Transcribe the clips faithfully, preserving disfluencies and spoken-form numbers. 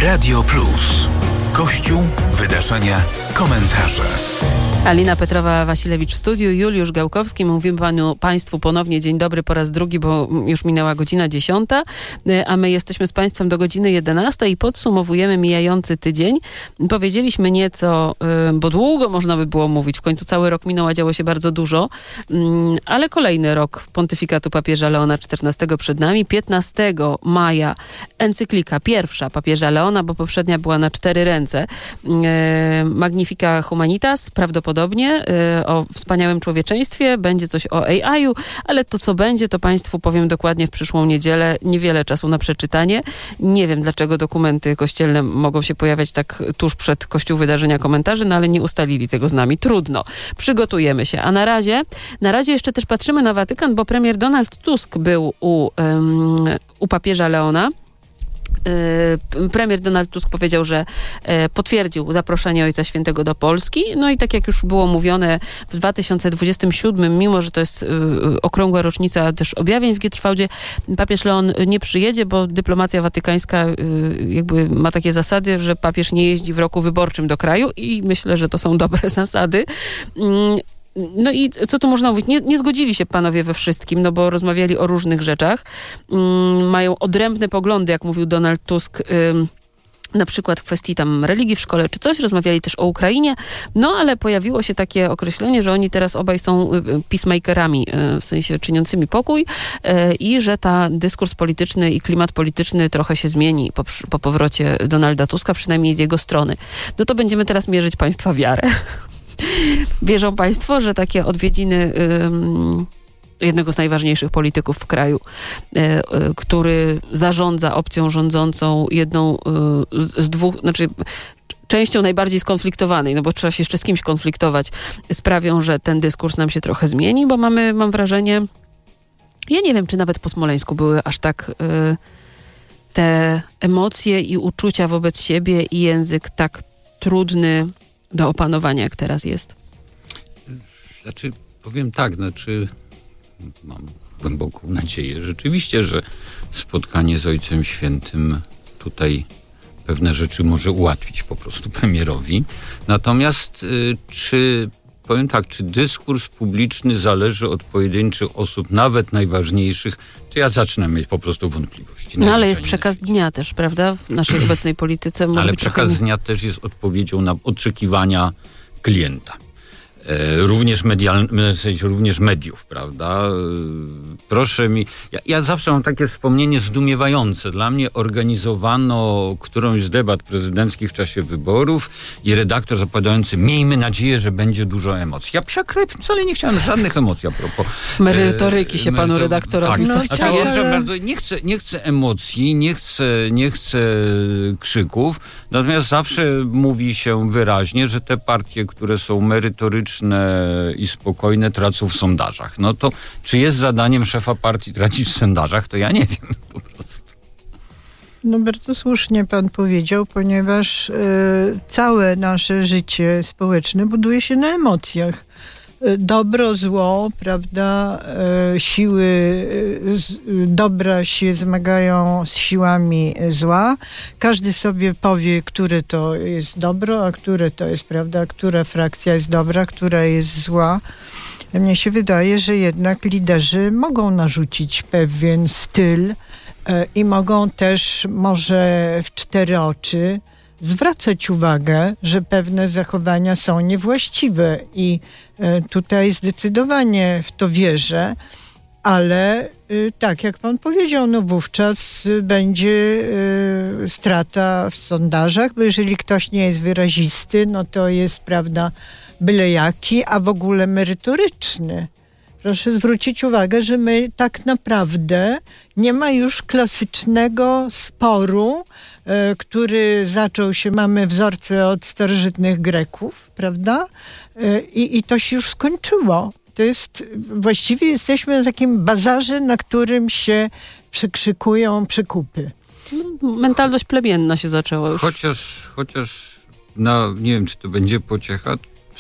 Radio Plus. Kościół, wydarzenia, komentarze. Alina Petrowa-Wasilewicz w studiu, Juliusz Gałkowski. Mówimy panu, państwu ponownie dzień dobry po raz drugi, bo już minęła godzina dziesiąta, a my jesteśmy z państwem do godziny jedenastej i podsumowujemy mijający tydzień. Powiedzieliśmy nieco, bo długo można by było mówić, w końcu cały rok minął, a działo się bardzo dużo, ale kolejny rok pontyfikatu papieża Leona czternastego przed nami. piętnastego maja encyklika pierwsza papieża Leona, bo poprzednia była na cztery ręce. Magnifica Humanitas, prawdopodobnie Podobnie o wspaniałym człowieczeństwie, będzie coś o A I u, ale to co będzie, to państwu powiem dokładnie w przyszłą niedzielę. Niewiele czasu na przeczytanie. Nie wiem, dlaczego dokumenty kościelne mogą się pojawiać tak tuż przed Kościół wydarzenia komentarzy, no ale nie ustalili tego z nami. Trudno. Przygotujemy się. A na razie, na razie jeszcze też patrzymy na Watykan, bo premier Donald Tusk był u, um, u papieża Leona. Premier Donald Tusk powiedział, że potwierdził zaproszenie Ojca Świętego do Polski. No i tak jak już było mówione, w dwa tysiące dwudziestym siódmym, mimo że to jest okrągła rocznica też objawień w Gietrzwałdzie, papież Leon nie przyjedzie, bo dyplomacja watykańska jakby ma takie zasady, że papież nie jeździ w roku wyborczym do kraju i myślę, że to są dobre zasady. No i co tu można mówić? Nie, nie zgodzili się panowie we wszystkim, no bo rozmawiali o różnych rzeczach. Um, mają odrębne poglądy, jak mówił Donald Tusk, um, na przykład w kwestii tam religii w szkole czy coś. Rozmawiali też o Ukrainie, no ale pojawiło się takie określenie, że oni teraz obaj są peacemakerami, w sensie czyniącymi pokój i że ta dyskurs polityczny i klimat polityczny trochę się zmieni po, po powrocie Donalda Tuska, przynajmniej z jego strony. No to będziemy teraz mierzyć państwa wiarę. Wierzą państwo, że takie odwiedziny um, jednego z najważniejszych polityków w kraju, y, y, który zarządza opcją rządzącą, jedną y, z, z dwóch, znaczy częścią najbardziej skonfliktowanej, no bo trzeba się jeszcze z kimś konfliktować, sprawią, że ten dyskurs nam się trochę zmieni, bo mamy, mam wrażenie, ja nie wiem, czy nawet po Smoleńsku były aż tak y, te emocje i uczucia wobec siebie i język tak trudny do opanowania, jak teraz jest. Znaczy, powiem tak, znaczy mam głęboką nadzieję rzeczywiście, że spotkanie z Ojcem Świętym tutaj pewne rzeczy może ułatwić po prostu premierowi. Natomiast y, czy, powiem tak, czy dyskurs publiczny zależy od pojedynczych osób, nawet najważniejszych, to ja zacznę mieć po prostu wątpliwości. No ale jest przekaz dnia też, prawda? W naszej obecnej polityce. Może ale być przekaz trochę... dnia też jest odpowiedzią na oczekiwania klienta. E, również medialne, w sensie również mediów, prawda? E, proszę mi... Ja, ja zawsze mam takie wspomnienie zdumiewające. Dla mnie organizowano którąś z debat prezydenckich w czasie wyborów i redaktor zapowiadający, miejmy nadzieję, że będzie dużo emocji. Ja psia krew, wcale nie chciałem żadnych emocji a propos. Merytoryki się e, panu redaktorowi tak, zachciało. Znaczy, ja bardzo, nie, chcę, nie chcę emocji, nie chcę, nie chcę krzyków, natomiast zawsze mówi się wyraźnie, że te partie, które są merytoryczne i spokojne, tracą w sondażach. No to czy jest zadaniem szefa partii tracić w sondażach, to ja nie wiem po prostu. No bardzo słusznie pan powiedział, ponieważ y, całe nasze życie społeczne buduje się na emocjach. Y, dobro, zło, prawda, y, siły y, z, y, dobra się zmagają z siłami zła. Każdy sobie powie, które to jest dobro, a które to jest, prawda, która frakcja jest dobra, która jest zła. Mnie się wydaje, że jednak liderzy mogą narzucić pewien styl, i mogą też może w cztery oczy zwracać uwagę, że pewne zachowania są niewłaściwe i tutaj zdecydowanie w to wierzę, ale tak jak pan powiedział, no wówczas będzie strata w sondażach, bo jeżeli ktoś nie jest wyrazisty, no to jest, prawda, byle jaki, a w ogóle merytoryczny. Proszę zwrócić uwagę, że my tak naprawdę nie ma już klasycznego sporu, e, który zaczął się, mamy wzorce od starożytnych Greków, prawda? E, i, I to się już skończyło. To jest, właściwie jesteśmy na takim bazarze, na którym się przekrzykują przykupy. No, mentalność plemienna się zaczęła już. Chociaż, chociaż no, nie wiem, czy to będzie pociecha, w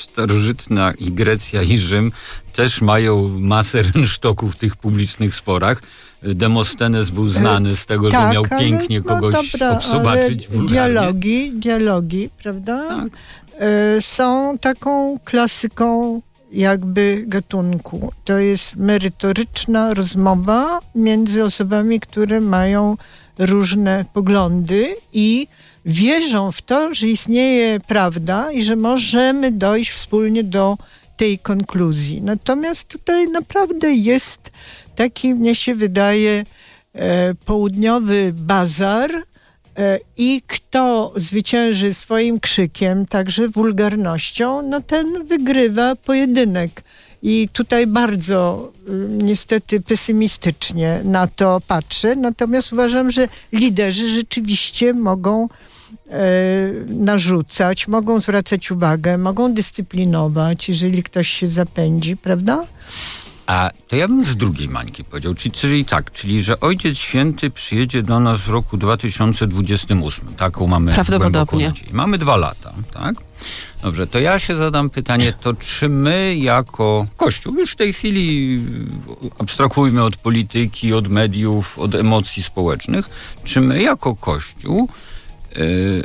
starożytna i Grecja i Rzym też mają masę rynsztoków w tych publicznych sporach. Demostenes był znany z tego, tak, że miał ale, pięknie no kogoś dobra, obsobaczyć ale wulgarnie. Dialogi, dialogi, prawda? Tak. Y, są taką klasyką jakby gatunku. To jest merytoryczna rozmowa między osobami, które mają różne poglądy i wierzą w to, że istnieje prawda i że możemy dojść wspólnie do tej konkluzji. Natomiast tutaj naprawdę jest taki, mnie się wydaje, e, południowy bazar e, i kto zwycięży swoim krzykiem, także wulgarnością, no ten wygrywa pojedynek. I tutaj bardzo y, niestety pesymistycznie na to patrzę. Natomiast uważam, że liderzy rzeczywiście mogą e, narzucać, mogą zwracać uwagę, mogą dyscyplinować, jeżeli ktoś się zapędzi, prawda? A to ja bym z drugiej mańki powiedział, czyli, czyli tak, czyli że Ojciec Święty przyjedzie do nas w roku dwa tysiące dwudziestym ósmym. Taką mamy głęboką nadzieję. Mamy dwa lata, tak? Dobrze, to ja się zadam pytanie, to czy my jako Kościół, już w tej chwili abstrahujmy od polityki, od mediów, od emocji społecznych, czy my jako Kościół yy,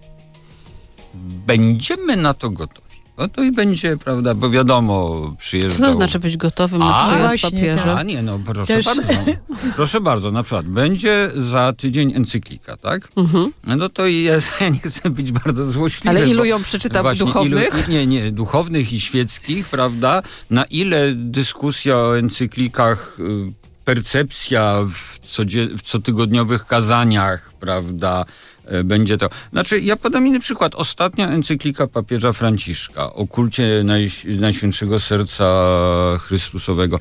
będziemy na to gotowi? No to i będzie, prawda, bo wiadomo, przyjeżdżał... Co to znaczy być gotowym na A, przyjazd właśnie, papieża? A nie, no proszę Też... bardzo. Proszę bardzo, na przykład będzie za tydzień encyklika, tak? Mhm. No to jest, ja nie chcę być bardzo złośliwy. Ale ilu bo ją przeczytam właśnie duchownych? Ilu, nie, nie, duchownych i świeckich, prawda? Na ile dyskusja o encyklikach, percepcja w, codzie, w cotygodniowych kazaniach, prawda, będzie to. Znaczy, ja podam inny przykład. Ostatnia encyklika papieża Franciszka o kulcie Naj, Najświętszego Serca Chrystusowego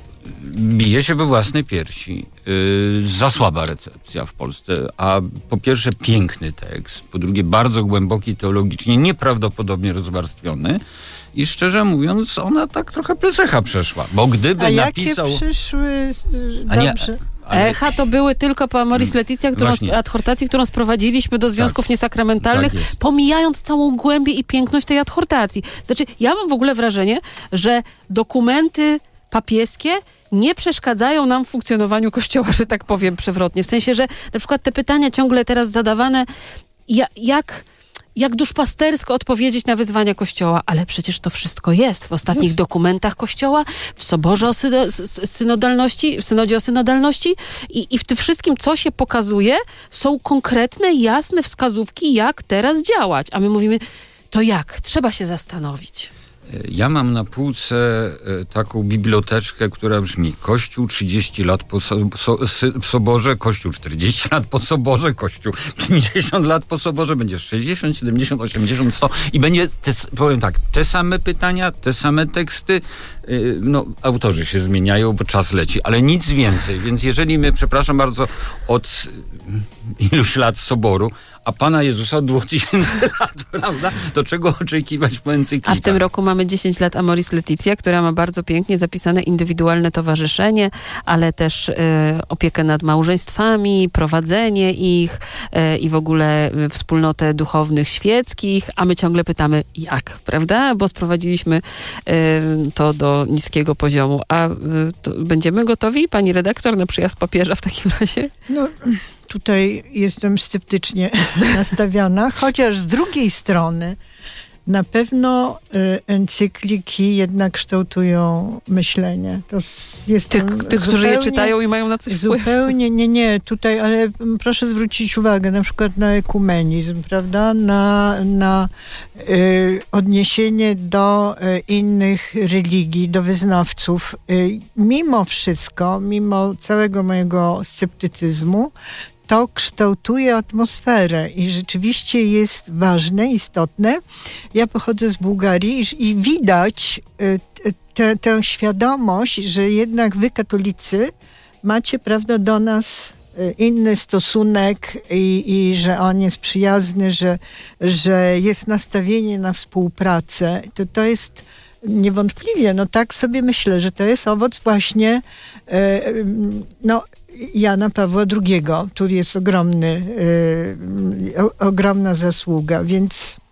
bije się we własnej piersi. Yy, za słaba recepcja w Polsce. A po pierwsze piękny tekst, po drugie bardzo głęboki teologicznie, nieprawdopodobnie rozwarstwiony. I szczerze mówiąc, ona tak trochę plesecha przeszła. Bo gdyby A napisał... jakie przyszły... A nie, Dobrze. ale... Echa to były tylko po Amoris Laetitia, którą, Właśnie. adhortacji, którą sprowadziliśmy do związków Tak. niesakramentalnych, Tak jest. pomijając całą głębię i piękność tej adhortacji. Znaczy, ja mam w ogóle wrażenie, że dokumenty papieskie nie przeszkadzają nam w funkcjonowaniu Kościoła, że tak powiem przewrotnie. W sensie, że na przykład te pytania ciągle teraz zadawane, ja, jak... jak duszpastersko odpowiedzieć na wyzwania Kościoła, ale przecież to wszystko jest w ostatnich dokumentach Kościoła, w Soborze o syno- synodalności, w Synodzie o synodalności i, i w tym wszystkim, co się pokazuje, są konkretne, jasne wskazówki, jak teraz działać. A my mówimy, to jak? Trzeba się zastanowić. Ja mam na półce taką biblioteczkę, która brzmi Kościół trzydzieści lat po so, so, Soborze, Kościół czterdzieści lat po Soborze, Kościół pięćdziesiąt lat po Soborze, będzie sześćdziesiąt, siedemdziesiąt, osiemdziesiąt, sto i będzie, te, powiem tak, te same pytania, te same teksty, no autorzy się zmieniają, bo czas leci, ale nic więcej, więc jeżeli my, przepraszam bardzo, od iluś lat Soboru, a Pana Jezusa od dwóch tysięcy lat, prawda? Do czego oczekiwać po encyklikach? A w tym roku mamy dziesięć lat Amoris Laetitia, która ma bardzo pięknie zapisane indywidualne towarzyszenie, ale też y, opiekę nad małżeństwami, prowadzenie ich y, i w ogóle y, wspólnotę duchownych świeckich, a my ciągle pytamy jak, prawda? Bo sprowadziliśmy y, to do niskiego poziomu. A y, to będziemy gotowi, pani redaktor, na przyjazd papieża w takim razie? No, tutaj jestem sceptycznie nastawiona, chociaż z drugiej strony na pewno y, encykliki jednak kształtują myślenie. To jest Tych, tych którzy je czytają i mają na coś wpływ. Zupełnie, nie, nie, tutaj, ale proszę zwrócić uwagę na przykład na ekumenizm, prawda, na, na y, odniesienie do y, innych religii, do wyznawców. Y, mimo wszystko, mimo całego mojego sceptycyzmu, to kształtuje atmosferę i rzeczywiście jest ważne, istotne. Ja pochodzę z Bułgarii i, i widać y, te, tę świadomość, że jednak wy, katolicy, macie, prawda, do nas y, inny stosunek i, i że on jest przyjazny, że, że jest nastawienie na współpracę. To, to jest niewątpliwie, no tak sobie myślę, że to jest owoc właśnie y, no Jana Pawła drugiego. Tu jest ogromny, y, o, ogromna zasługa, więc